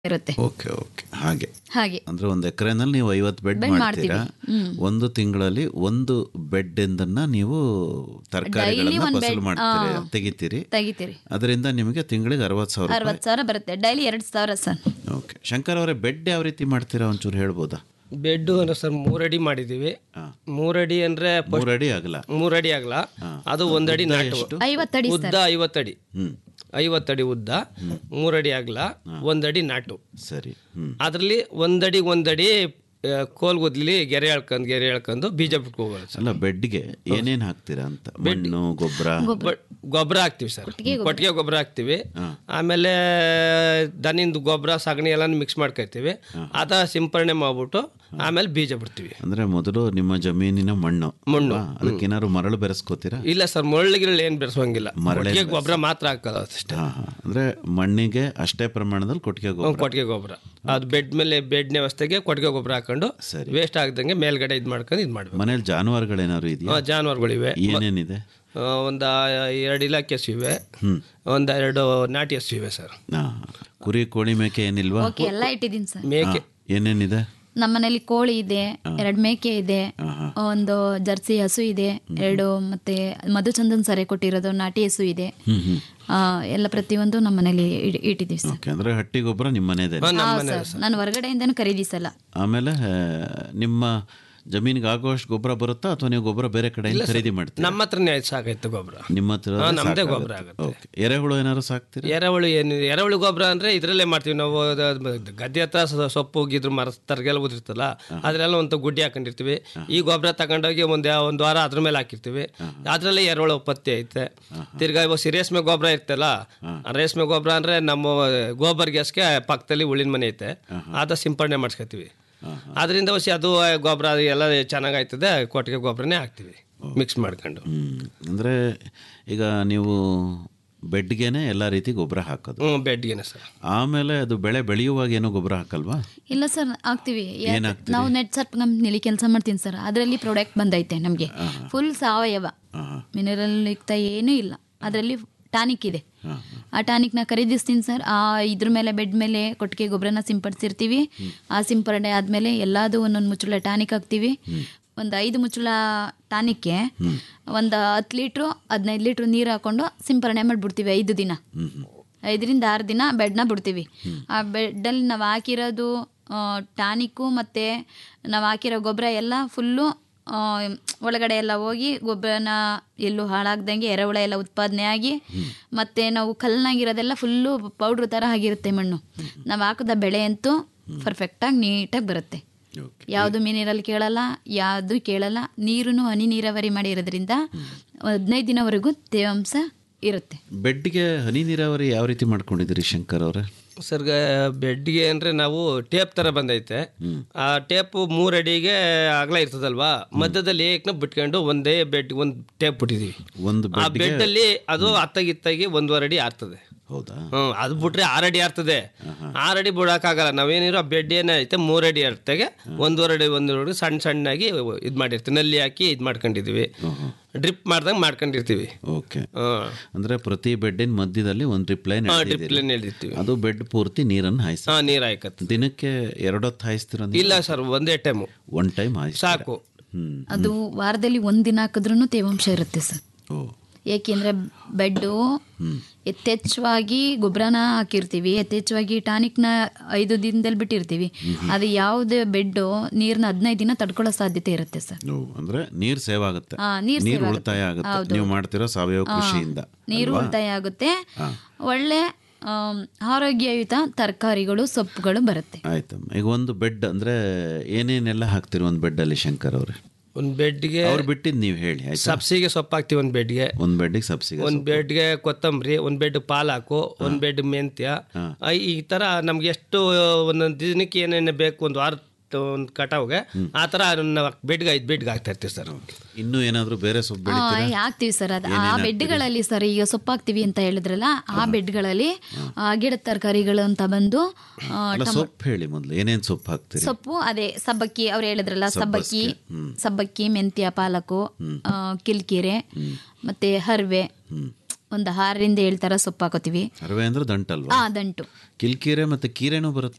ಇರುತ್ತೆ. Okay okay. ಹಾಗೆ ಹಾಗೆ ಅಂದ್ರೆ ಒಂದು ಎಕರೆನಲ್ಲಿ ನೀವು 50 ಬೆಡ್ ಮಾಡ್ತೀರಾ. ಒಂದು ತಿಂಗಳಲ್ಲಿ ಒಂದು ಬೆಡ್ ಎಂದನ್ನ ನೀವು ತರಕಾರಿಗಳನ್ನ ಫಸಲು ಮಾಡ್ತೀರಿ, ತೆಗಿತೀರಿ. ಅದರಿಂದ ನಿಮಗೆ ತಿಂಗಳಿಗೆ 60,000 ಬರುತ್ತೆ. Daily 2,000 sir. ಓಕೆ. ಶಂಕರ್ ಅವರೇ, ಬೆಡ್ ಯಾವ ರೀತಿ ಮಾಡ್ತೀರಾ ಒಂಚೂರು ಹೇಳ್ಬೋದಾ? ಬೆಡ್ಡು ಅಂದ್ರೆ ಸರ್ 3 ಅಡಿ ಮಾಡಿದ್ದೀವಿ. 3 ಅಡಿ ಅಂದ್ರೆ 3 ಅಡಿ ಆಗಲ್ಲ. 3 ಅಡಿ ಆಗಲ್ಲ. ಅದು 1 ಅಡಿ ನಾಟು. 50 ಅಡಿ ಉದ್ದ 50 ಅಡಿ. 50 ಅಡಿ ಉದ್ದ, 3 ಅಡಿ ಆಗಲ್ಲ, 1 ಅಡಿ ನಾಟು. ಸರಿ. ಅದರಲ್ಲಿ 1 ಅಡಿ ಕೋಲ್ಗುದ್ಲಿ ಗೆರೆ ಎಳ್ಕೊಂಡು ಬೀಜ ಬಿಟ್ಕೋಬೋದು. ಅಲ್ಲ, ಬೆಡ್ಗೆ ಏನೇನು ಹಾಕ್ತೀರಾ ಅಂತ? ಮಣ್ಣು, ಗೊಬ್ಬರ ಹಾಕ್ತಿವಿ ಸರ್. ಕೊಟ್ಟಿಗೆ ಗೊಬ್ಬರ ಹಾಕ್ತಿವಿ. ಆಮೇಲೆ ದನಿಂದು ಗೊಬ್ಬರ, ಸಗಣಿ ಎಲ್ಲ ಮಿಕ್ಸ್ ಮಾಡ್ಕೊತೀವಿ. ಅದ ಸಿಂಪರಣೆ ಮಾಡ್ಬಿಟ್ಟು ಆಮೇಲೆ ಬೀಜ ಬಿಡ್ತೀವಿ. ಅಂದ್ರೆ ಮೊದಲು ನಿಮ್ಮ ಜಮೀನಿನ ಮಣ್ಣು ಅದಕ್ಕೇನಾದ್ರು ಮರಳು ಬೆರೆಸ್ಕೋತೀರಾ? ಇಲ್ಲ ಸರ್, ಮರಳಿಗಿರಳು ಏನು ಬೆರೆಸೋಂಗಿಲ್ಲ. ಕೊಟ್ಟಿಗೆ ಗೊಬ್ಬರ ಮಾತ್ರ ಹಾಕೋದು ಅಷ್ಟೇ. ಅಂದ್ರೆ ಮಣ್ಣಿಗೆ ಅಷ್ಟೇ ಪ್ರಮಾಣದಲ್ಲಿ ಕೊಟ್ಟಿಗೆ ಗೊಬ್ಬರ ಅದು ಬೆಡ್ನ ವ್ಯವಸ್ಥೆಗೆ ಕೊಟ್ಟಿಗೆ ಗೊಬ್ಬರ ಹಾಕೊಂಡು ವೇಸ್ಟ್ ಆಗದಂಗೆ ಮೇಲ್ಗಡೆ ಮಾಡ್ಕೊಂಡು ಮಾಡ್ಬೇಕು. ಮನೇಲಿ ಜಾನುವಾರುಗಳೇನಾದ್ರು ಇದೆಯಾ? ಜಾನುವಾರುಗಳಿವೆ. ಏನೇನಿದೆ? ಒಂದು 2 ಇಲಾಖೆ ಹಸು ಇವೆ, 1-2 ನಾಟಿ ಹಸು ಇವೆ ಸರ್. ಕುರಿ, ಕೋಳಿ, ಮೇಕೆ ಏನಿಲ್ವಾ? ಎಲ್ಲ ಇಟ್ಟಿದ್ದೀನಿ ಸರ್. ಮೇಕೆ ಏನೇನಿದೆ? ನಮ್ಮನೇಲಿ ಕೋಳಿ ಇದೆ, 2 ಮೇಕೆ ಇದೆ, ಒಂದು ಜರ್ಸಿ ಹಸು ಇದೆ, 2 ಮತ್ತೆ ಮಧುಚಂದನ್ ಸರೆ ಕೊಟ್ಟಿರೋದು ನಾಟಿ ಹಸು ಇದೆ. ಎಲ್ಲ ಪ್ರತಿಯೊಂದು ನಮ್ಮ ಮನೇಲಿ ಇಟ್ಟಿದ್ದೀವಿ ಸರ್. ಅಂದ್ರೆ ಹಟ್ಟಿ ಗೊಬ್ಬರ ನಿಮ್ಮ ಮನೆಯದೇ? ನಾನು ಹೊರಗಡೆಯಿಂದನೂ ಖರೀದಿಸಲ್ಲ. ಆಮೇಲೆ ನಿಮ್ಮ ಜಮೀನಿಗೆ ಆಗೋಷ್ಟು ಗೊಬ್ಬರ ಬರುತ್ತಾ ಅಥವಾ ನೀವು ಗೊಬ್ಬರ ಬೇರೆ ಕಡೆಯಿಂದ ಖರೀದಿ ಮಾಡ್ತೀರಾ? ನಮ್ಮ ಹತ್ರನೇ ಸಾಕೈತೆ ಗೊಬ್ಬರ. ನಿಮ್ಮ ಹತ್ರ ನಮ್ಮದೇ ಗೊಬ್ಬರ ಆಗುತ್ತೆ. ಎರೆಹುಳು ಏನಾದ್ರು ಸಾಕ್ತೀರಾ? ಎರೆಹುಳು ಗೊಬ್ಬರ ಅಂದ್ರೆ ಇದ್ರಲ್ಲೇ ಮಾಡ್ತೀವಿ ನಾವು. ಗದ್ದೆ ಹತ್ರ ಸೊಪ್ಪು ಹೋಗಿದ್ರು ಮರ ತರಗೆಲ್ಲ ಉದಿರ್ತಲ್ಲ, ಅದ್ರೆಲ್ಲ ಒಂದು ಗುಡ್ಡಿ ಹಾಕೊಂಡಿರ್ತೀವಿ. ಈ ಗೊಬ್ಬರ ತಗೊಂಡೋಗಿ ಒಂದು ವಾರ ಅದ್ರ ಮೇಲೆ ಹಾಕಿರ್ತೀವಿ. ಅದ್ರಲ್ಲೇ ಎರೆಹುಳು ಉತ್ಪತ್ತಿ ಐತೆ. ತಿರ್ಗಾ ರೇಷ್ಮೆ ಗೊಬ್ಬರ ಇರ್ತಲ್ಲ, ರೇಷ್ಮೆ ಗೊಬ್ಬರ ಅಂದ್ರೆ ನಮ್ಮ ಗೋಬರ್ ಗ್ಯಾಸ್ಗೆ ಪಕ್ಕದಲ್ಲಿ ಉಳ್ಳಿನ ಮನೆ ಐತೆ, ಅದ ಸಿಂಪರಣೆ ಮಾಡಿಸ್ಕೊತೀವಿ. ಅದರಿಂದ ಅದು ಗೊಬ್ಬರ ಎಲ್ಲ ಚೆನ್ನಾಗಾಯ್ತದೆ. ಕೊಟ್ಟಿಗೆ ಗೊಬ್ಬರನೇ ಹಾಕ್ತೀವಿ ಮಿಕ್ಸ್ ಮಾಡ್ಕೊಂಡು. ಅಂದರೆ ಈಗ ನೀವು ಬೆಡ್ಗೆನೆ ಎಲ್ಲ ರೀತಿ ಗೊಬ್ಬರ ಹಾಕೋದು? ಬೆಡ್ಗೆನೆ ಸರ್. ಆಮೇಲೆ ಅದು ಬೆಳೆ ಬೆಳೆಯುವಾಗ ಏನೋ ಗೊಬ್ಬರ ಹಾಕಲ್ವಾ? ಇಲ್ಲ ಸರ್, ಹಾಕ್ತೀವಿ. ನಾವು ನೆಟ್ ಸರ್ಪ್ ಕಂಪ್ನಿಲಿ ಕೆಲಸ ಮಾಡ್ತೀನಿ ಸರ್. ಅದರಲ್ಲಿ ಪ್ರಾಡಕ್ಟ್ ಬಂದೈತೆ ನಮಗೆ. ಫುಲ್ ಸಾವಯವ, ಮಿನರಲ್ ಯುಕ್ತ ಏನೂ ಇಲ್ಲ. ಅದರಲ್ಲಿ ಟಾನಿಕ್ ಇದೆ. ಆ ಟಾನಿಕ್ನ ಖರೀದಿಸ್ತೀನಿ ಸರ್. ಇದ್ರ ಮೇಲೆ ಬೆಡ್ ಮೇಲೆ ಕೊಟ್ಟಿಗೆ ಗೊಬ್ಬರನ ಸಿಂಪಡಿಸಿರ್ತೀವಿ. ಆ ಸಿಂಪರಣೆ ಆದಮೇಲೆ ಎಲ್ಲದೂ ಒಂದೊಂದು ಮುಚ್ಚಳ ಟಾನಿಕ್ ಹಾಕ್ತೀವಿ. ಒಂದು 5 ಮುಚ್ಚಳ ಟಾನಿಕ್ಗೆ ಒಂದು 10 ಲೀಟ್ರು 15 ಲೀಟ್ರು ನೀರು ಹಾಕ್ಕೊಂಡು ಸಿಂಪರಣೆ ಮಾಡಿಬಿಡ್ತೀವಿ. 5 ದಿನ, 5ರಿಂದ 6 ದಿನ ಬೆಡ್ನ ಬಿಡ್ತೀವಿ. ಆ ಬೆಡ್ಡಲ್ಲಿ ನಾವು ಹಾಕಿರೋದು ಟಾನಿಕ್ಕು ಮತ್ತು ನಾವು ಹಾಕಿರೋ ಗೊಬ್ಬರ ಎಲ್ಲ ಫುಲ್ಲು ಒಳಗಡೆ ಎಲ್ಲ ಹೋಗಿ ಗೊಬ್ಬರನ ಎಲ್ಲೂ ಹಾಳಾಗ್ದಂಗೆ ಎರೆಹುಳ ಎಲ್ಲ ಉತ್ಪಾದನೆ ಆಗಿ, ಮತ್ತು ನಾವು ಕಲ್ನಾಗಿರೋದೆಲ್ಲ ಫುಲ್ಲು ಪೌಡ್ರ್ ಥರ ಆಗಿರುತ್ತೆ ಮಣ್ಣು. ನಾವು ಹಾಕಿದ ಬೆಳೆ ಅಂತೂ ಪರ್ಫೆಕ್ಟಾಗಿ ನೀಟಾಗಿ ಬರುತ್ತೆ. ಯಾವುದು ಮಿನರಲ್ ಕೇಳಲ್ಲ, ಯಾವುದು ಕೇಳಲ್ಲ. ನೀರು ಹನಿ ನೀರಾವರಿ ಮಾಡಿರೋದ್ರಿಂದ 15 ದಿನವರೆಗೂ ತೇವಾಂಶ ಇರುತ್ತೆ. ಬೆಡ್ಗೆ ಹನಿ ನೀರಾವರಿ ಯಾವ ರೀತಿ ಮಾಡ್ಕೊಂಡಿದ್ದೀರಿ ಶಂಕರ್ ಅವರೇ? ಸರ್, ಬೆಡ್ಗೆ ಅಂದರೆ ನಾವು ಟೇಪ್ ಥರ ಬಂದೈತೆ. ಆ ಟೇಪು 3 ಅಡಿಗೆ ಅಗಲ ಇರ್ತದಲ್ವಾ, ಮಧ್ಯದಲ್ಲಿ ಏಕ್ನ ಬಿಟ್ಕೊಂಡು ಒಂದೇ ಬೆಡ್ ಒಂದು ಟೇಪ್ ಬಿಟ್ಟಿದ್ದೀವಿ. ಆ ಬೆಡ್ಡಲ್ಲಿ ಅದು ಅತ್ತಾಗಿ 1.5 ಅಡಿ ಆಗ್ತದೆ. ಹೌದಾ? ಅದು ಬಿಟ್ರೆ 6 ಅಡಿ ಆಗ್ತದೆ. 6 ಅಡಿ ಬಿಡೋಕ್ಕಾಗಲ್ಲ. ನಾವೇನಿರೋ ಆ ಬೆಡ್ ಏನೈತೆ 3 ಅಡಿ ಅರ್ಥಗೆ 1.5 ಅಡಿ ಸಣ್ಣಾಗಿ ಇದು ಮಾಡಿರ್ತೀವಿ. ನಲ್ಲಿ ಹಾಕಿ ಇದು ಮಾಡ್ಕೊಂಡಿದ್ದೀವಿ. ಡ್ರಿಪ್ ಮಾಡ್ದಂಗೆ ಮಾಡ್ಕೊಂಡಿರ್ತೀವಿ. ಓಕೆ. ಅಂದ್ರೆ ಪ್ರತಿ ಬೆಡ್ಡಿನ ಮಧ್ಯದಲ್ಲಿ ಒಂದು ಡ್ರಿಪ್ ಲೈನ್ ಎಳ್ದಿರ್ತೀವಿ. ಅದು ಬೆಡ್ ಪೂರ್ತಿ ನೀರನ್ನು ಹಾಯಿಸಿ ನೀರು ಹಾಕತ್ತೆ. ದಿನಕ್ಕೆ 2 ಹೊತ್ತು ಹಾಯಿಸ್ತೀರ? ಇಲ್ಲ ಸರ್, ಒಂದೇ ಟೈಮು. ಒನ್ ಟೈಮ್ ಹಾಯಿಸಿ ಸಾಕು. ಅದು ವಾರದಲ್ಲಿ 1 ದಿನ ಹಾಕಿದ್ರೂ ತೇವಾಂಶ ಇರುತ್ತೆ ಸರ್. ಏಕೆಂದರೆ ಬೆಡ್ಡು ಯಥೇಚ್ಛವಾಗಿ ಗೊಬ್ಬರನ ಹಾಕಿರ್ತೀವಿ, ಯಥೇಚ್ಛವಾಗಿ ಟಾನಿಕ್ನ 5 ದಿನದಲ್ಲಿ ಬಿಟ್ಟಿರ್ತೀವಿ. ಅದು ಯಾವುದೇ ಬೆಡ್ಡು ನೀರನ್ನ 15 ದಿನ ತಡ್ಕೊಳ್ಳೋ ಸಾಧ್ಯತೆ ಇರುತ್ತೆ ಸರ್. ಅಂದ್ರೆ ನೀರು ಸೇವ್ ಆಗುತ್ತೆ, ನೀರು ಉಳಿತಾಯ ಆಗುತ್ತೆ. ನೀವು ಮಾಡ್ತಿರೋ ಸಾವಯವ ಕೃಷಿಯಿಂದ ನೀರು ಉಳಿತಾಯ ಆಗುತ್ತೆ. ಒಳ್ಳೆ ಆರೋಗ್ಯಯುತ ತರಕಾರಿಗಳು, ಸೊಪ್ಪುಗಳು ಬರುತ್ತೆ. ಆಯ್ತಮ್ಮ. ಈಗ ಒಂದು ಬೆಡ್ ಅಂದ್ರೆ ಏನೇನೆಲ್ಲ ಹಾಕ್ತಿರೋ ಒಂದು ಬೆಡ್ಡಲ್ಲಿ ಶಂಕರ್ ಅವ್ರೆ? ಒಂದು ಬೆಡ್ಗೆ ಅವ್ರು ಬಿಟ್ಟಿದ್ದು ನೀವು ಹೇಳಿ. ಸಬ್ಸಿಗೆ ಸೊಪ್ಪು ಹಾಕ್ತೀವಿ. ಒಂದು ಬೆಡ್ಗೆ ಸಬ್ಸಿಗೆ, ಒಂದು ಬೆಡ್ಗೆ ಕೊತ್ತಂಬರಿ, ಒಂದು ಬೆಡ್ ಪಾಲಾಕು, ಒಂದು ಬೆಡ್ ಮೆಂತ್ಯ. ಈ ಥರ ನಮ್ಗೆ ಎಷ್ಟು ಒಂದೊಂದು ದಿನಕ್ಕೆ ಏನೇನು ಬೇಕು, ಒಂದು ವಾರ ಒಂದು ಕಟಾವ್ಗೆ ಆ ಥರ ಬೆಡ್ಗೆ 5 ಬೆಡ್ಗೆ ಹಾಕ್ತಾ ಇರ್ತೀವಿ ಸರ್. ಇನ್ನೂ ಏನಾದರೂ ಬೇರೆ ಸೊಪ್ಪು ಹಾಕ್ತೀವಿ ಸರ್. ಅದು ಆ ಬೆಡ್ಗಳಲ್ಲಿ ಸರ್, ಈಗ ಸೊಪ್ಪು ಹಾಕ್ತೀವಿ ಅಂತ ಹೇಳಿದ್ರಲ್ಲ, ಆ ಬೆಡ್ಗಳಲ್ಲಿ ಗಿಡದ ತರಕಾರಿಗಳು ಅಂತ ಬಂದು ಸೊಪ್ಪು ಹೇಳಿ ಮೊದಲು ಏನೇನು ಸೊಪ್ಪು ಹಾಕ್ತೀವಿ? ಸೊಪ್ಪು ಅದೇ ಸಬ್ಬಕ್ಕಿ, ಅವ್ರು ಹೇಳಿದ್ರಲ್ಲ, ಸಬ್ಬಕ್ಕಿ, ಮೆಂತ್ಯ, ಪಾಲಕು, ಕಿಲ್ಕೀರೆ ಮತ್ತೆ ಹರ್ವೆ, ಒಂದು 6ರಿಂದ 7 ಥರ ಸೊಪ್ಪು ಹಾಕೋತೀವಿ. ಹರ್ವೆ ಅಂದ್ರೆ ದಂಟಲ್ವಾ? ದಂಟು. ಕಿಲ್ಕೀರೆ ಮತ್ತೆ ಕೀರೆನೂ ಬರುತ್ತೆ.